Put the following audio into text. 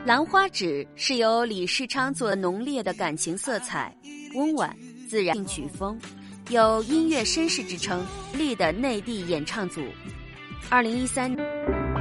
兰花指是由李世昌做浓烈的感情色彩，温婉自然性曲风，有音乐绅士之称立的内地演唱组。2013年